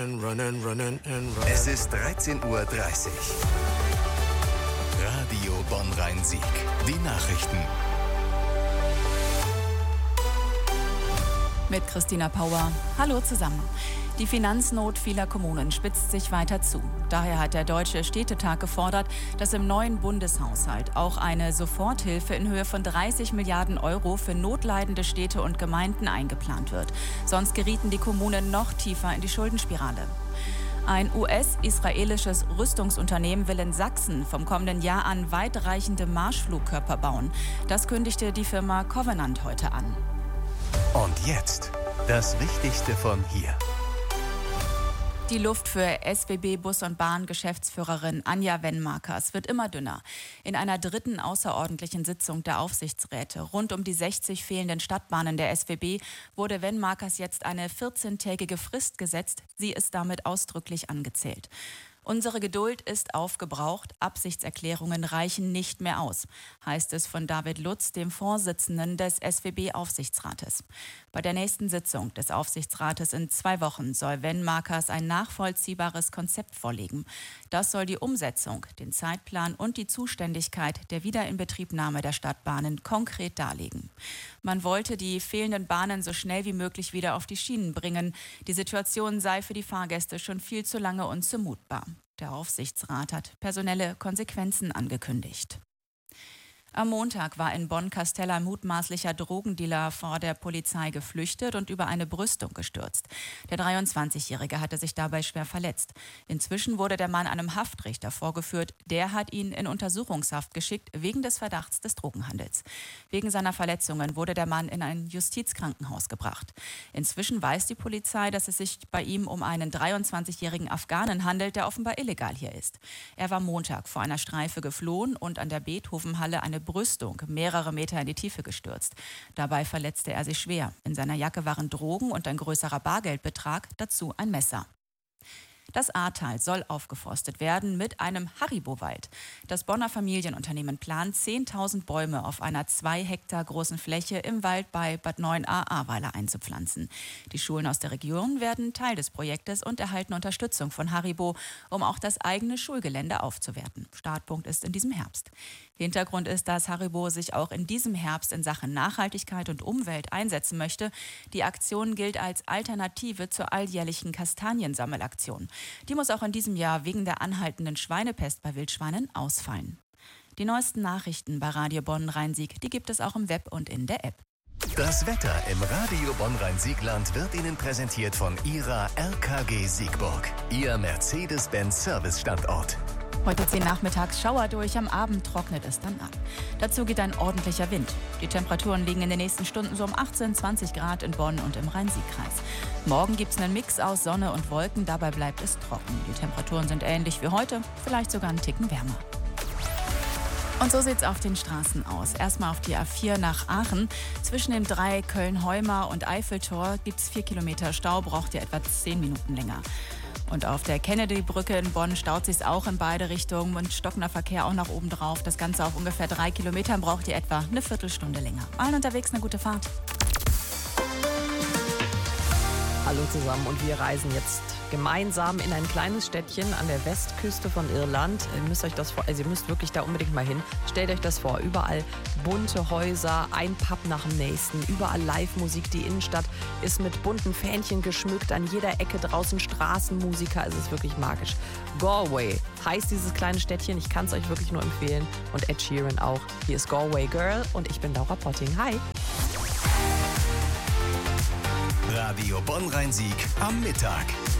Es ist 13:30 Uhr. Radio Bonn-Rhein-Sieg. Die Nachrichten. Mit Christina Pauer. Hallo zusammen. Die Finanznot vieler Kommunen spitzt sich weiter zu. Daher hat der Deutsche Städtetag gefordert, dass im neuen Bundeshaushalt auch eine Soforthilfe in Höhe von 30 Milliarden Euro für notleidende Städte und Gemeinden eingeplant wird. Sonst gerieten die Kommunen noch tiefer in die Schuldenspirale. Ein US-israelisches Rüstungsunternehmen will in Sachsen vom kommenden Jahr an weitreichende Marschflugkörper bauen. Das kündigte die Firma Covenant heute an. Und jetzt das Wichtigste von hier. Die Luft für SWB-Bus- und Bahn-Geschäftsführerin Anja Wenmakers wird immer dünner. In einer dritten außerordentlichen Sitzung der Aufsichtsräte rund um die 60 fehlenden Stadtbahnen der SWB wurde Wenmakers jetzt eine 14-tägige Frist gesetzt. Sie ist damit ausdrücklich angezählt. Unsere Geduld ist aufgebraucht, Absichtserklärungen reichen nicht mehr aus, heißt es von David Lutz, dem Vorsitzenden des SWB-Aufsichtsrates. Bei der nächsten Sitzung des Aufsichtsrates in 2 Wochen soll Wenmakers ein nachvollziehbares Konzept vorlegen. Das soll die Umsetzung, den Zeitplan und die Zuständigkeit der Wiederinbetriebnahme der Stadtbahnen konkret darlegen. Man wollte die fehlenden Bahnen so schnell wie möglich wieder auf die Schienen bringen. Die Situation sei für die Fahrgäste schon viel zu lange unzumutbar. Der Aufsichtsrat hat personelle Konsequenzen angekündigt. Am Montag war in Bonn-Castell ein mutmaßlicher Drogendealer vor der Polizei geflüchtet und über eine Brüstung gestürzt. Der 23-Jährige hatte sich dabei schwer verletzt. Inzwischen wurde der Mann einem Haftrichter vorgeführt. Der hat ihn in Untersuchungshaft geschickt wegen des Verdachts des Drogenhandels. Wegen seiner Verletzungen wurde der Mann in ein Justizkrankenhaus gebracht. Inzwischen weiß die Polizei, dass es sich bei ihm um einen 23-jährigen Afghanen handelt, der offenbar illegal hier ist. Er war Montag vor einer Streife geflohen und an der Beethovenhalle eine Brüstung mehrere Meter in die Tiefe gestürzt. Dabei verletzte er sich schwer. In seiner Jacke waren Drogen und ein größerer Bargeldbetrag, dazu ein Messer. Das Ahrtal soll aufgeforstet werden mit einem Haribo-Wald. Das Bonner Familienunternehmen plant 10.000 Bäume auf einer 2 Hektar großen Fläche im Wald bei Bad 9a-Ahrweiler einzupflanzen. Die Schulen aus der Region werden Teil des Projektes und erhalten Unterstützung von Haribo, um auch das eigene Schulgelände aufzuwerten. Startpunkt ist in diesem Herbst. Hintergrund ist, dass Haribo sich auch in diesem Herbst in Sachen Nachhaltigkeit und Umwelt einsetzen möchte. Die Aktion gilt als Alternative zur alljährlichen Kastaniensammelaktion. Die muss auch in diesem Jahr wegen der anhaltenden Schweinepest bei Wildschweinen ausfallen. Die neuesten Nachrichten bei Radio Bonn-Rhein-Sieg, die gibt es auch im Web und in der App. Das Wetter im Radio Bonn-Rhein-Siegland wird Ihnen präsentiert von Ihrer RKG Siegburg, Ihr Mercedes-Benz-Service-Standort. Heute ziehen nachmittags Schauer durch, am Abend trocknet es dann ab. Dazu geht ein ordentlicher Wind. Die Temperaturen liegen in den nächsten Stunden so um 18, 20 Grad in Bonn und im Rhein-Sieg-Kreis. Morgen gibt es einen Mix aus Sonne und Wolken, dabei bleibt es trocken. Die Temperaturen sind ähnlich wie heute, vielleicht sogar einen Ticken wärmer. Und so sieht's auf den Straßen aus. Erstmal auf die A4 nach Aachen. Zwischen dem Dreieck Köln-Heumar und Eiffeltor gibt's 4 Kilometer Stau, braucht ihr etwa 10 Minuten länger. Und auf der Kennedy-Brücke in Bonn staut sich's auch in beide Richtungen und stockender Verkehr auch nach oben drauf. Das Ganze auf ungefähr 3 Kilometern braucht ihr etwa eine Viertelstunde länger. Allen unterwegs eine gute Fahrt. Hallo zusammen und wir reisen jetzt gemeinsam in ein kleines Städtchen an der Westküste von Irland. Ihr müsst euch das ihr müsst wirklich da unbedingt mal hin. Stellt euch das vor, überall bunte Häuser, ein Pub nach dem nächsten, überall Live-Musik. Die Innenstadt ist mit bunten Fähnchen geschmückt, an jeder Ecke draußen Straßenmusiker. Es ist wirklich magisch. Galway heißt dieses kleine Städtchen, ich kann es euch wirklich nur empfehlen. Und Ed Sheeran auch. Hier ist Galway Girl und ich bin Laura Potting. Hi! Radio Bonn-Rhein-Sieg am Mittag.